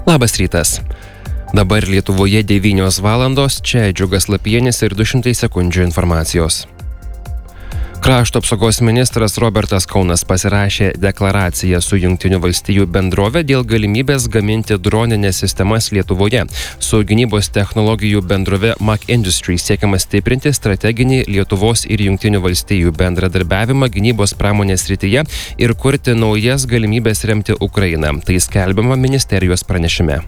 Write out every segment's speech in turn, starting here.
Labas rytas. Dabar Lietuvoje 9 valandos, čia Džiugas Lapienis ir 200 sekundžių informacijos. Krašto apsaugos ministras Robertas Kaunas pasirašė deklaraciją su Jungtinių valstijų bendrove dėl galimybės gaminti droninės sistemas Lietuvoje. Su gynybos technologijų bendrove Mach Industries siekiama stiprinti strateginį Lietuvos ir Jungtinių valstijų bendradarbiavimą gynybos pramonės srityje ir kurti naujas galimybės remti Ukrainą. Tai skelbiama ministerijos pranešime.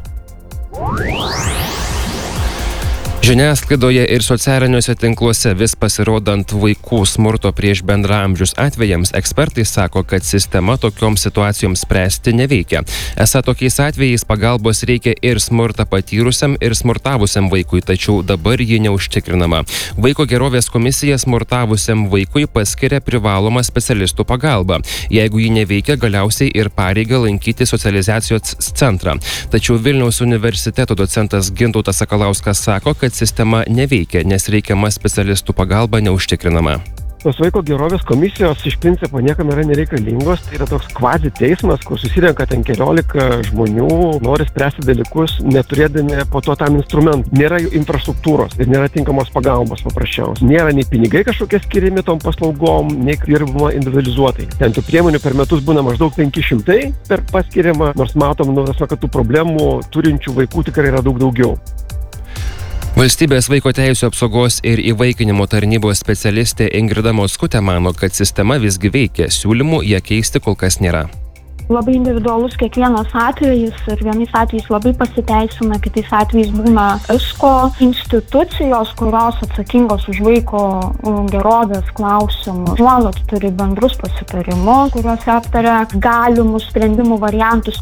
Žiniasklaidoje ir socialiniuose tinkluose vis pasirodant vaikų smurto prieš bendraamžius atvejams, ekspertai sako, kad sistema tokioms situacijoms spręsti neveikia. Esą tokiais atvejais pagalbos reikia ir smurtą patyrusiam, ir smurtavusiam vaikui, tačiau dabar ji neužtikrinama. Vaiko gerovės komisija smurtavusiam vaikui paskiria privalomą specialistų pagalbą. Jeigu ji neveikia, galiausiai ir pareiga lankyti socializacijos centrą. Tačiau Vilniaus universiteto docentas Gintautas Sakalauskas sako, kad sistema neveikia, nes reikiama specialistų pagalba neužtikrinama. Tos vaiko gerovės komisijos iš principo niekam yra nereikalingos, tai yra toks kvazi teismas, kur susirenka ten 14 žmonių, nori spręsti dalykus, neturėdami po to tam instrumentų. Nėra infrastruktūros ir nėra tinkamos pagalbos paprasčiausiai. Nėra nei pinigai kažkokie skiriami tom paslaugom, nei dirbama individualizuotai. Ten tų priemonių per metus būna maždaug 500 per paskiriamą, nors matom, kad tų problemų turinčių vaikų tikrai yra daug daugiau. Valstybės vaiko teisių apsaugos ir įvaikinimo tarnybos specialistė Ingrida Mockutė mano, kad sistema visgi veikia, siūlymų ją keisti kol kas nėra. Labai individualus kiekvienas atvejis ir vienais atvejais labai pasiteisina, kitais atvejais būna ESCO institucijos, kurios atsakingos už vaiko gerovės klausimus. Nuolat turi bendrus pasitarimus, kuriuose aptaria galimus sprendimų variantus.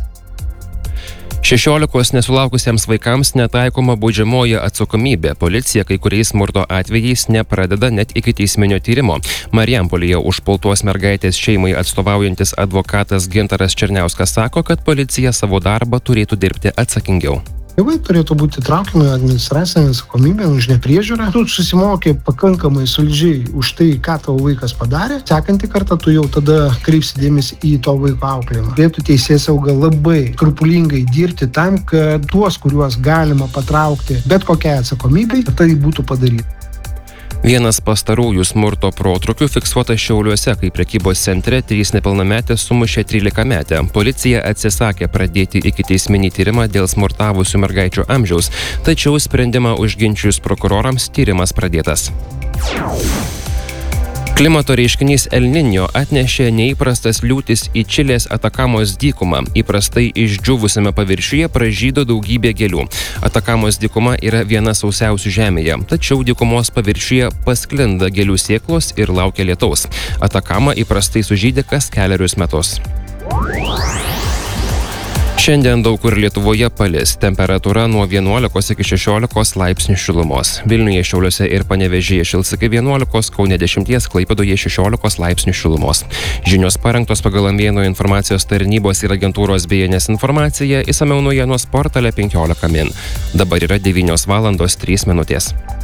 16 nesulaukusiems vaikams netaikoma baudžiamoji atsakomybė. Policija kai kuriais smurto atvejais nepradeda net ikiteisminio tyrimo. Marijampolėje užpultos mergaitės šeimai atstovaujantis advokatas Gintaras Černiauskas sako, kad policija savo darbą turėtų dirbti atsakingiau. Tėvai turėtų būti traukiami administracinę atsakomybę už nepriežiūrą. Tu susimokė pakankamai solidžiai už tai, ką tavo vaikas padarė. Sekantį kartą tu jau tada kreipsi dėmesį į to vaiko auklėjimą. Turėtų teisėsauga labai skrupulingai dirbti tam, kad tuos, kuriuos galima patraukti bet kokiai atsakomybei, tai būtų padaryta. Vienas pastarųjų smurto protrūkių fiksuotas Šiauliuose, kai prekybos centre 3 nepilnametės sumušė 13-metę. Policija atsisakė pradėti ikiteisminį tyrimą dėl smurtavusių mergaičių amžiaus, tačiau sprendimą užginčijus prokurorams tyrimas pradėtas. Klimato reiškinys El Niño atnešė neįprastas liūtis į Čilės Atakamos dykumą. Įprastai išdžiūvusiame paviršiuje pražydo daugybė gėlių. Atakamos dykuma yra viena sausiausių žemėje, tačiau dykumos paviršiuje pasklinda gėlių sėklos ir laukia lietaus. Atakama įprastai sužydė kas 4 metus. Šiandien daug kur Lietuvoje palis, temperatūra nuo 11 iki 16 laipsnių šilumos. Vilniuje, Šiauliuose ir Panevėžyje šils iki 11, Kaune 10, Klaipėdoje 16 laipsnių šilumos. Žinios parengtos pagal Amėnų informacijos tarnybos ir agentūros BNS informaciją, išsamiau naujienos portale 15 min. Dabar yra 9 valandos 3 minutės.